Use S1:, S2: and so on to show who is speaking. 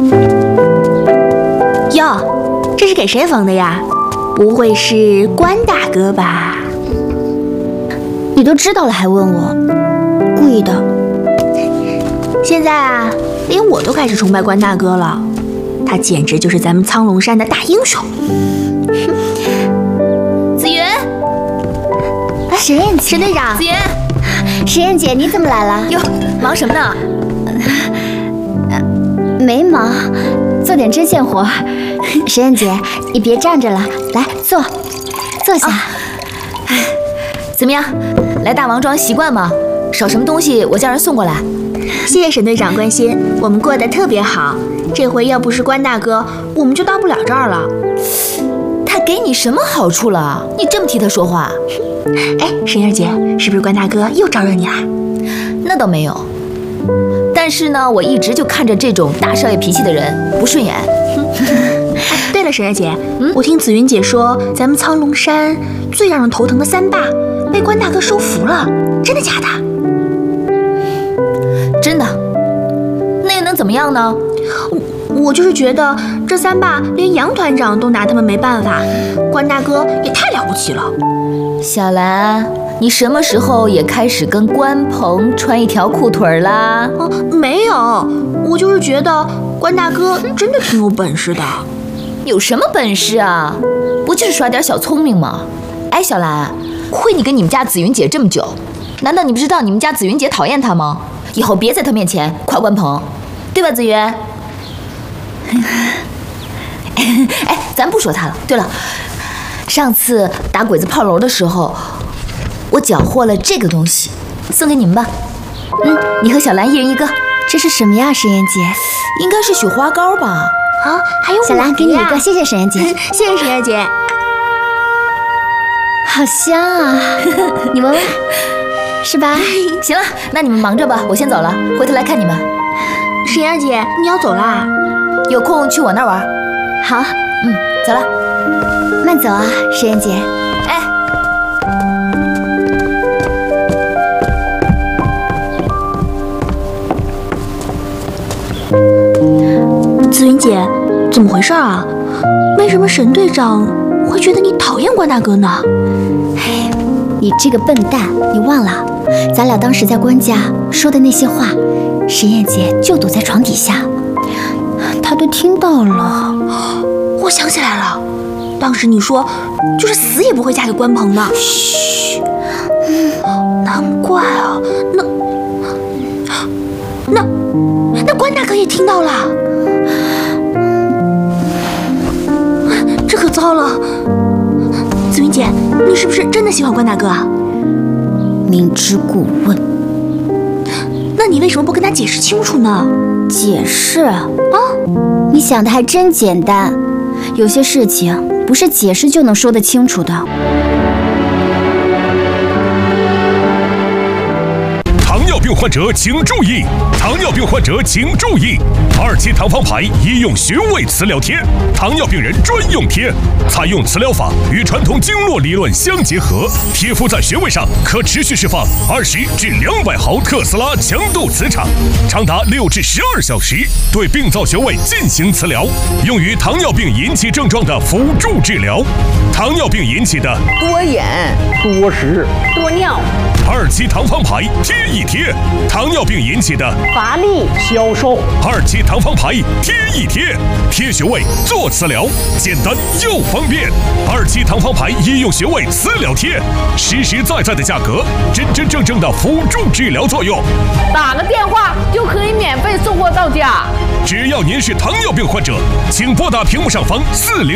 S1: 哟，这是给谁缝的呀？不会是关大哥吧？
S2: 你都知道了还问我，故意的。
S1: 现在啊，连我都开始崇拜关大哥了，他简直就是咱们苍龙山的大英雄。
S3: 子云，
S2: 沈燕姐，
S1: 沈队长，
S3: 子云，
S2: 沈燕姐，你怎么来了？
S3: 哟，忙什么呢？
S2: 没忙，做点针线活。沈燕姐，你别站着了，来坐下。
S3: 怎么样，来大王庄习惯吗？少什么东西我叫人送过来。
S1: 谢谢沈队长关心，我们过得特别好。这回要不是关大哥，我们就到不了这儿了。
S3: 他给你什么好处了？你这么替他说话？
S1: 哎，沈燕姐，是不是关大哥又招惹你啦？
S3: 那倒没有，但是呢，我一直就看着这种大少爷脾气的人不顺眼。
S1: 对了，沈燕姐，我听紫云姐说，咱们苍龙山最让人头疼的三霸被关大哥收服了，真的假的？
S3: 真的，那又能怎么样呢？
S1: 我就是觉得这三霸连杨团长都拿他们没办法，关大哥也太了不起了。
S3: 小兰，你什么时候也开始跟关鹏穿一条裤腿啦？
S1: 没有，我就是觉得关大哥真的挺有本事的。
S3: 有什么本事啊？不就是耍点小聪明吗？哎，小兰，亏你跟你们家紫云姐这么久，难道你不知道你们家紫云姐讨厌她吗？以后别在她面前夸关鹏，对吧，紫云？哎，咱不说她了。对了，上次打鬼子炮楼的时候，我缴获了这个东西，送给你们吧。你和小兰一人一个。
S2: 这是什么呀，沈燕姐？
S3: 应该是雪花膏吧？
S1: 啊，还有
S2: 小兰，给你一个，谢谢沈燕姐。
S1: 谢谢沈燕姐。
S2: 好香啊，你闻闻，是吧？
S3: 行了，那你们忙着吧，我先走了，回头来看你们。
S1: 沈燕姐，你要走啦？
S3: 有空去我那儿玩。
S2: 好，
S3: 走了，
S2: 慢走啊，沈燕姐。
S3: 哎。
S1: 紫云姐，怎么回事啊？为什么沈队长会觉得你讨厌关大哥呢？
S2: 哎，你这个笨蛋，你忘了，咱俩当时在关家说的那些话，沈燕姐就躲在床底下，她都听到了。
S1: 我想起来了，当时你说就是死也不会嫁给关鹏的。嘘，难怪啊，那关大哥也听到了，这可糟了。紫云姐，你是不是真的喜欢关大哥啊？
S2: 明知故问。
S1: 那你为什么不跟他解释清楚呢？
S2: 解释啊？你想的还真简单，有些事情不是解释就能说得清楚的。
S4: 糖尿病患者请注意！糖尿病患者请注意！2期糖方牌医用穴位磁疗贴，糖尿病人专用贴，采用磁疗法与传统经络理论相结合，贴敷在穴位上可持续释放20至200毫特斯拉强度磁场，长达6至12小时，对病灶穴位进行磁疗，用于糖尿病引起症状的辅助治疗。糖尿病引起的
S5: 多眼、
S6: 多食、
S5: 多尿、
S4: 2期糖方牌贴一贴，糖尿病引起的
S5: 乏力、
S6: 消瘦。
S4: 2期糖方牌贴一贴，贴穴位做磁疗，简单又方便。2期糖方牌医用穴位磁疗贴，实实在在的价格，真真正正的辅助治疗作用。
S5: 打个电话就可以免费送货到家。
S4: 只要您是糖尿病患者，请拨打屏幕上方40。